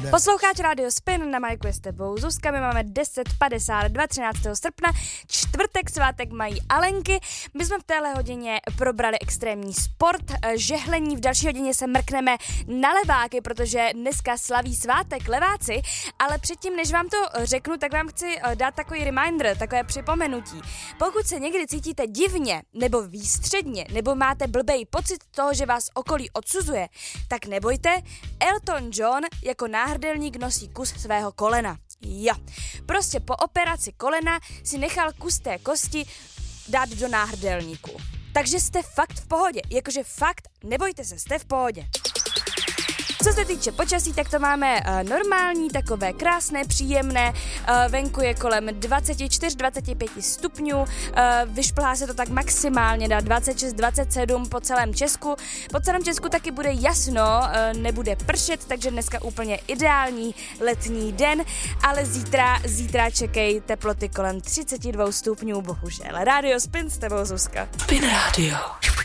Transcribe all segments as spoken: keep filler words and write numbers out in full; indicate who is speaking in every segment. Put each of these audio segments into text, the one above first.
Speaker 1: Posloucháš Radio Spin, na majku je s tebou Zuzka, my máme deset padesát dva, třináctého srpna, čtvrtek, svátek mají Alenky. My jsme v téhle hodině probrali extrémní sport, žehlení, v další hodině se mrkneme na leváky, protože dneska slaví svátek leváci, ale předtím, než vám to řeknu, tak vám chci dát takový reminder, takové připomenutí. Pokud se někdy cítíte divně, nebo výstředně, nebo máte blbej pocit toho, že vás okolí odsuzuje, tak nebojte, Elton John jako náhrdelník nosí kus svého kolena. Jo, prostě po operaci kolena si nechal kus té kosti dát do náhrdelníku. Takže jste fakt v pohodě, jakože fakt, nebojte se, jste v pohodě. Co se týče počasí, tak to máme uh, normální, takové krásné, příjemné, uh, venku je kolem dvacet čtyři dvacet pět stupňů, uh, vyšplhá se to tak maximálně na dvacet šest dvacet sedm po celém Česku. Po celém Česku taky bude jasno, uh, nebude pršet, takže dneska úplně ideální letní den, ale zítra, zítra čekej teploty kolem třicet dva stupňů, bohužel. Radio Spin s tebou, Zuzka.
Speaker 2: Spin Radio.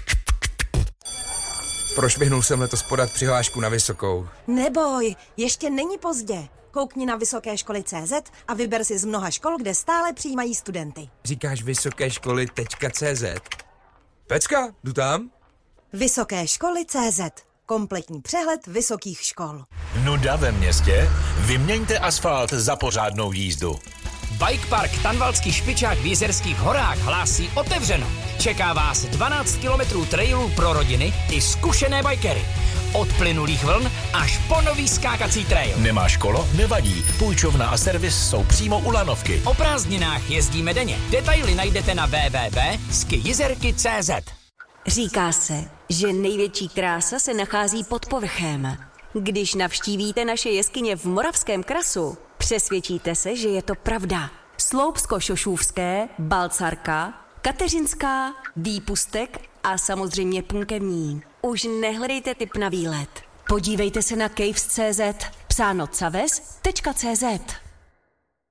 Speaker 3: Prošvihnul jsem letos podat přihlášku na vysokou.
Speaker 4: Neboj, ještě není pozdě. Koukni na vysoké školy tečka cé zet a vyber si z mnoha škol, kde stále přijímají studenty.
Speaker 3: Říkáš vysoké školy tečka cé zet? Pecka, jdu tam?
Speaker 4: Vysoké školy tečka cé zet. Kompletní přehled vysokých škol.
Speaker 5: Nuda ve městě? Vyměňte asfalt za pořádnou jízdu.
Speaker 6: Bike Park Tanvaldský špičák v Jizerských horách hlásí otevřeno. Čeká vás dvanáct kilometrů trailů pro rodiny i zkušené bikery. Od plynulých vln až po nový skákací trail.
Speaker 5: Nemáš kolo? Nevadí. Půjčovna a servis jsou přímo u lanovky.
Speaker 6: O prázdninách jezdíme denně. Detaily najdete na w w w tečka ski jizerky tečka cé zet.
Speaker 7: Říká se, že největší krása se nachází pod povrchem. Když navštívíte naše jeskyně v Moravském krasu, přesvědčíte se, že je to pravda. Sloupsko-Šošůvské, Balcarka, Kateřinská, Výpustek a samozřejmě Punkevní. Už nehledejte tip na výlet. Podívejte se na caves tečka cé zet, psáno caves tečka cé zet.